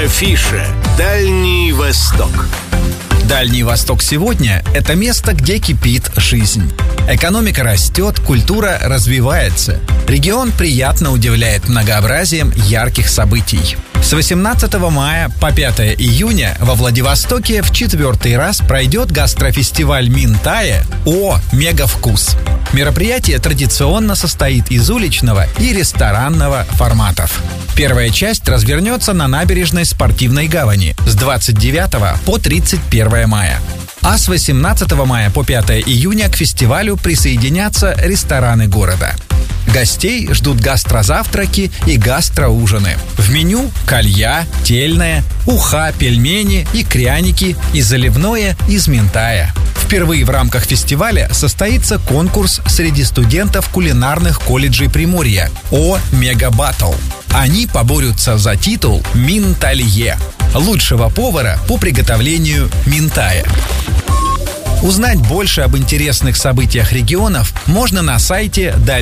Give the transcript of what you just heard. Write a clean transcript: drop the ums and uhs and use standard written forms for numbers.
Афиша «Дальний Восток». Дальний Восток сегодня – это место, где кипит жизнь. Экономика растет, культура развивается. Регион приятно удивляет многообразием ярких событий. С 18 мая по 5 июня во Владивостоке в 4-й раз пройдет гастрофестиваль Минтая «О, Мегавкус». Мероприятие традиционно состоит из уличного и ресторанного форматов. Первая часть развернется на набережной Спортивной гавани с 29 по 31 мая. А с 18 мая по 5 июня к фестивалю присоединятся рестораны города. Гостей ждут гастрозавтраки и гастроужины. В меню калья, тельное, уха, пельмени, икряники и заливное из Минтая. Впервые в рамках фестиваля состоится конкурс среди студентов кулинарных колледжей Приморья «О, Мегабаттл». Они поборются за титул «Минталье» – лучшего повара по приготовлению минтая. Узнать больше об интересных событиях регионов можно на сайте